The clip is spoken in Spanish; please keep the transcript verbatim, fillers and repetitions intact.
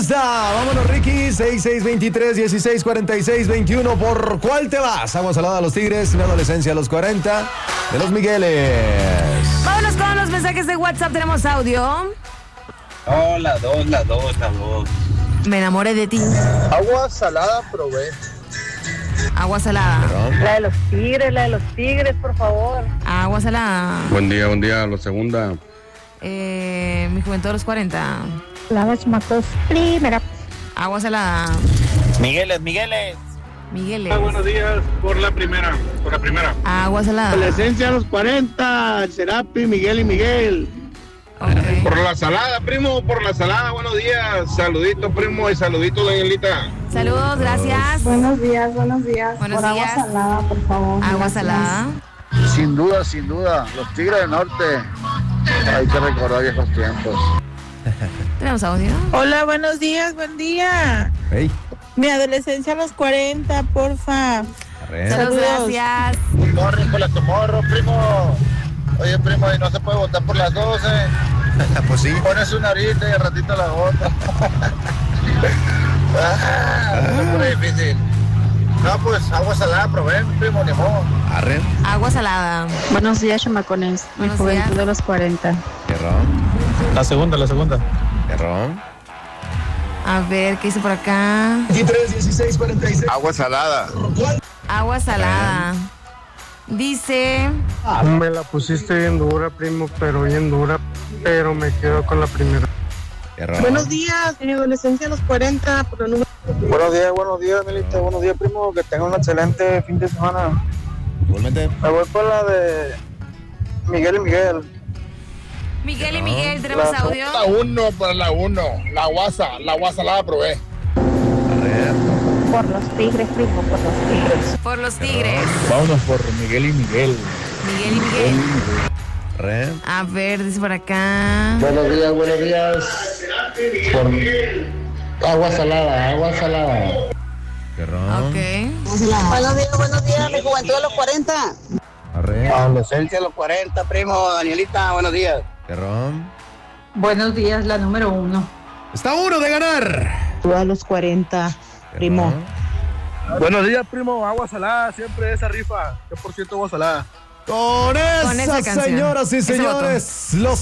está. Vámonos, Ricky. seis seis veintitrés, dieciséis cuarenta y seis, veintiuno. ¿Por cuál te vas? Agua salada a los Tigres, una adolescencia a los cuarenta de los Migueles. Vámonos con los mensajes de WhatsApp. Tenemos audio. Oh, la dos, la dos, la dos. Me enamoré de ti. Agua salada probé. Agua salada. La de los tigres, la de los tigres, por favor. Agua salada. Buen día, buen día, la segunda. Eh, mi juventud a los cuarenta. La chamacos, primera. Agua salada. Migueles, Migueles. Migueles. Buenos días, por la primera, por la primera. Agua salada. Adolescencia a los cuarenta, Serapi, Miguel y Miguel. Okay. Por la salada, primo, por la salada, buenos días. Saludito, primo, y saludito, Danielita. Saludos, gracias. Buenos días, buenos días. Buenos por días. Agua salada, por favor. Agua Gracias. salada. Sin duda, sin duda, los Tigres del Norte. Hay que recordar viejos tiempos. ¿Tenemos audio? Hola, buenos días, buen día. Hey. Mi adolescencia a los cuarenta, porfa. Saludos, gracias. Corre por la tomorro, primo. Oye, primo, y no se puede votar por las doce. Pues sí. Pones una ahorita y al ratito la otra. ah, es muy difícil. No, pues agua salada, probé, primo, ni modo. Arre. Agua salada. Buenos días, chamacones. Mi Buenos juventud días. de los cuarenta. Perrón. La segunda, la segunda. Perrón. A ver, ¿qué hice por acá? veintitrés, dieciséis, cuarenta y seis. Agua salada. Agua salada. Dice... Me la pusiste bien dura, primo, pero bien dura. Pero me quedo con la primera. Perrón. Buenos días, mi adolescencia a los cuarenta, por el número. Buenos días, buenos días, Melita. Buenos días, primo. Que tenga un excelente fin de semana. Igualmente. Me voy por la de Miguel y Miguel. Miguel y Miguel, ¿tenemos La- audio? La uno, por la uno. La guasa, la guasa salada probé. Arre. Por los tigres, primo, por los tigres. Por los Tigres. Vámonos por Miguel y Miguel. Miguel y Miguel. Arre. A ver, dice por acá. Buenos días, buenos días. Por agua salada, agua salada. Perrón. Ok. Buenos días, buenos días, mi juventud a los cuarenta. Arre. Adolescencia a los cuarenta, primo. Danielita, buenos días. Perrón. Buenos días, la número uno. Está uno de ganar. Tú a los cuarenta, primo. Perrón. Buenos días, primo. Agua salada, siempre esa rifa. ¿Qué por ciento agua salada? Con esa, Con esa canción. señoras y Ese señores, los